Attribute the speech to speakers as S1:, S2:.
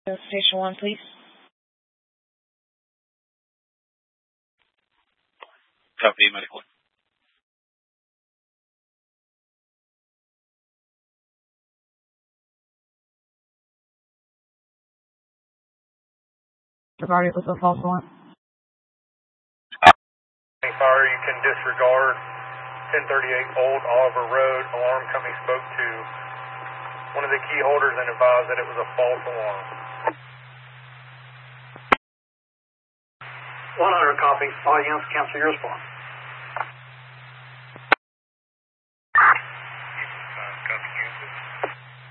S1: Station 1, please.
S2: Copy, medical.
S1: Regarding with a false alarm.
S3: Fire, you can disregard 1038 Old Oliver Road. Alarm company spoke to one of the key holders and advised that it was a false alarm.
S4: 100 copy. All units cancel your response.